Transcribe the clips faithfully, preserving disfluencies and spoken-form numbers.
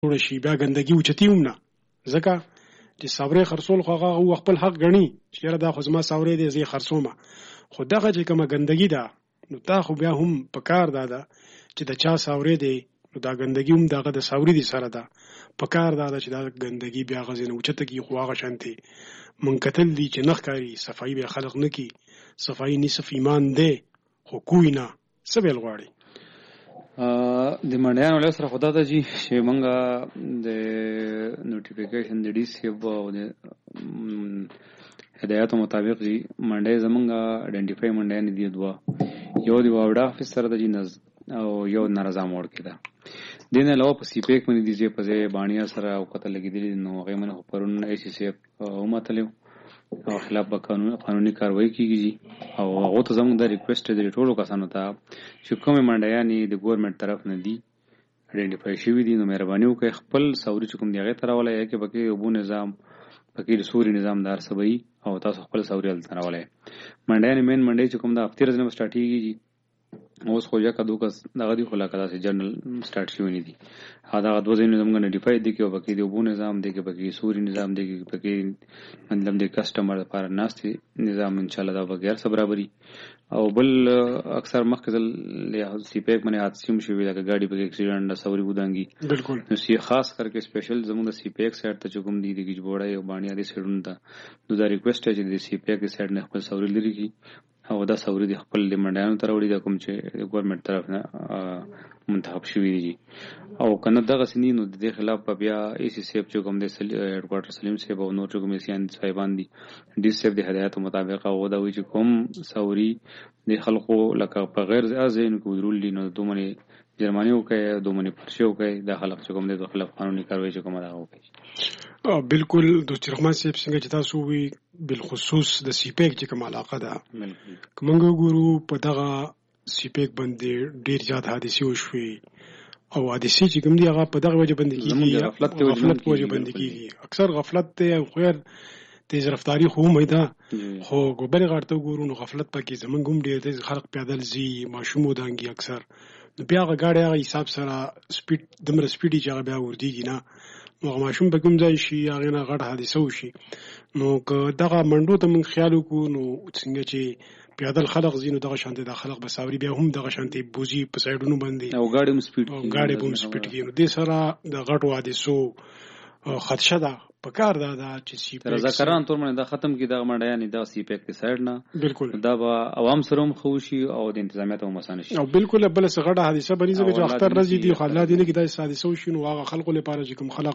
جوړ شي بیا ګندګي اوچتي هم نه ځکه چې صبرې خرڅول خو هغه خپل حق ګڼي چې دا خو زما صبرې دی زه خرڅومه خو دغه چې کومه ګندګي ده نو تا خو بیا هم په کار دا ده چې د چا صبرې دی نو دا ګندګي هم دغه د صبرې دي سره ده په کار دا ده چې دا ګندګي بیا غزنه اوچته کی خو هغه شانتي مونږ کتل دي چې نخ کاری صفائی به خلق نه کی صفائی نصف ایمان دی خو کوی نه سبل غواړي د منډیانو له سره خدا ته جی چې مونږه د نوټیفیکیشن د ډي سی او د هدایاتو مطابق جی منډي زمونږه ایڈنټیفای منډیان دي دوه یو دی واوډا افسر د جنز او یو نارضا موړ کړه دین علاوه په سی پیک باندې دي چې په ځای باندې سره او کته لګیدل نو هغه منه پرون ای سی سی او ماتلو او خلاف به قانون قانوني کاروایی کیږي او هغه ته زموږ د ریکوست د ټولو کسانو ته چې کومه منډیانې د ګورنمنت طرف نه دي ایڈنټیفای شوی دي نو مهرباني وکړئ خپل سوري چې کوم دی هغه تراولای کې پکې وبو نظام پکې سوري نظام دار سبي او تاسو خپل سوري ال تراولای منډیانې مین منډي چې کوم د افتر ځنه سٹارټيږي اوس خو یا کدو کس دغه دی خلا کدا سي جنرال سٹارټ شوی نه دي دا غو ځینې زموږ نه ډیفای دي کې پکې دی وبو نظام دی کې پکې سوري نظام دی کې پکې مطلب د کسٹمر لپاره ناستي نظام ان شاء الله دا بغیر برابرۍ او بل اکثر مخکزل له سی پیک باندې حادثه شوی دا ګاډي په اکسیډنټ سوري ودانګي بالکل نو سی خاص کرके سپیشل زموږ د سی پیک سایت ته چوم دي د گجبوړای او باندې دي سړون ته نو دا ریکوست چې د سی پیک سایت نه خپل سوري لري کی او دا سوري د خپل د منډیانو تر وړي د کوم چې ګورنمنت طرف نه منتخب شوی دي او کنه دغه سنین نو د خلاف په بیا ای سی سی اف چې کوم د هډ کوارټر سلیم سی او نور کوم سیان صاحبان دي ډي سی اف د هدایت مطابق او دا وی چې کوم سوري د خلکو لکه په غیر ځین کو ضروري دي نو دومره جرماني وکي دومره پرشي وکي د خلک چې کوم د خلاف قانوني کاروایی چې کوم دا وکي بالکل د چرخمان صاحب څنګه چې تاسو وی بالخصوص د سی پیک چې کوم علاقه ده کومنګ ګورو په دغه سی پیک باندې ډیر زیات حادثه وشوي او حادثه چې کوم دی هغه په دغه وجه باندې کیږي غفلت په وجه باندې کیږي اکثر غفلت ته او خیر تیز رفتاری خو مېدا خو ګوبل غړته ګورو نو غفلت پکې زمونږ هم ډیر تیز خلق پیدل زی ماشوم ودانګي اکثر نو بیا غاړي هغه حساب سره سپیډ دمر سپیډي چې هغه بیا وردیږي نه نو ماشوم به کوم ځای شي هغه نه غړ حادثه وشي نو که دغه منډو ته من خیال وکړو نو څنګه چې پیادل خلق زینو دغه شانته د خلق بساوري بیا هم دغه شانته بوزي په سایډونو باندې او ګاډي هم سپیډ او ګاډي هم سپیډ کینو د سره د غټو حادثو خدشه ده په کار دا دا چې سی پیک رضاکاران تور باندې دا ختم کی دا منډیانې دا سی پیک په سایډ نه بالکل دا به عوام سره هم خوشي او د انتظامیت هم مسانه شي او بالکل بل څه غټه حادثه بنې چې اختر رزي دي خلا دي نه کی دا حادثه وشي نو هغه خلکو لپاره چې کوم خلق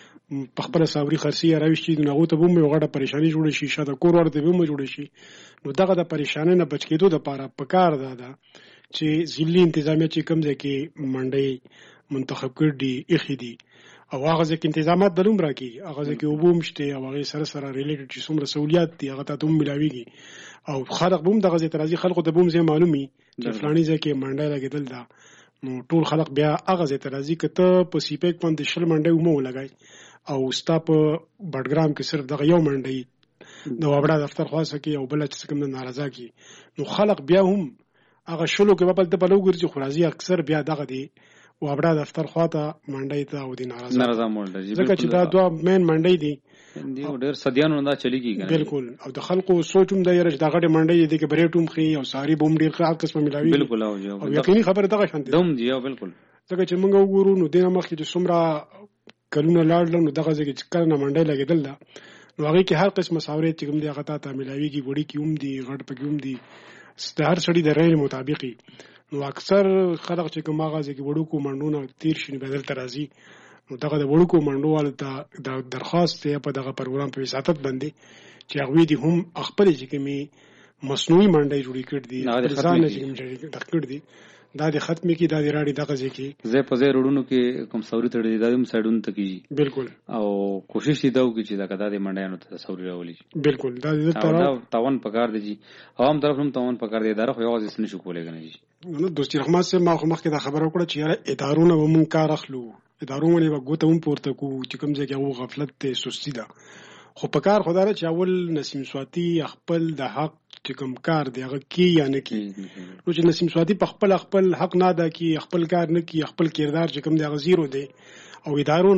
په خپل ساوري خرسي راويشي نو هغه ته به مو غټه پریشانی جوړ شي شاته کور ورته به مو جوړ شي نو دغه د پریشانی نه بچ کېدو لپاره په کار دا ده چې ځلې انتظامیت چې کوم ځکه منډي منتخب کړ دي اخی دي او هغه ځکه انتظامات دروم راکې هغه ځکه وبوم شته او هغه سره سره ریلیټډ چې څومره سہولیات دي هغه ته هم ملاويږي او خلک بوم دغه ځای ترازی خلکو ته بوم زه معلومي چې فلاني ځکه منډي لګیدل دا نو ټول خلک بیا هغه ځای ترازی کته په سی پیک باندې شل منډي ومو لګای او ستا په بډګرام کې صرف دغه یو منډي د وابړه دفتر خاصه کې او بل چې کوم ناراضه کې نو خلک بیا هم هغه شلو کې په بل ته بلوګر چې خرازي اکثر بیا دغه دی وابړه دفتر خواته منډي ته او د ناراضه ناراضه منډي ځکه چې دا دوه مین منډي دي دی ډېر صدیانو دا چلیږي کنه بالکل او د خلکو سوچوم د یره دغه منډي دي کې بریټوم خي او ساری بوم ډیر خاص قسمه ملاوي بالکل او یقیني خبره دغه شانته دوم دی او بالکل ځکه چې موږ وګورو نو دینه مخکې چې څومره کلونه لاړل نو دغه ځکه چې کله منډي لګیدل دا نو هغه کې هر قسمه ساورې چې کوم دی هغه ته ملاويږي وړي کې هم دي غټ پکې هم دي ستار سړي د رې مطابقي نو اکثر خلک چې کوم هغه ځکه وړو کو منډونه تیر شي بدل ترازی نو دغه د وړو کو منډو والو ته د درخواست ته په دغه پروګرام په وساتت باندې چې هغه دي هم خپل چې کومي مصنوعي منډي جوړی کړ دي ځان چې کوم جوړی کړ دي دا د ختمي کې دا د راډي دغه ځکه زه په زه روډونو کې کوم سوري تړي دا هم سایډونو ته کیږي بالکل او کوشش دي دا وکړي چې دا کدا د منډیانو ته سوري راولي بالکل دا د طرف تاون پکار دي عوام طرف هم تاون پکار دي دا خو یو ځای نشو کولای کنه جی نو دوستي رحمان سے ما خو مخکې دا خبره وکړه چې یاره ادارونه به مونږ کار اخلو ادارونه به ګوته هم پورته کو چې کوم ځای کې هغه غفلت ته سستی ده خو پکار خدای چې اول نسیم سواتی خپل د حق چې کوم کار دی هغه کی یا نه کی نو چې نسیم سواتی په خپل خپل حق نه ادا کی خپل کار نه کی خپل کردار چې کوم دی هغه زیرو دی او ادارو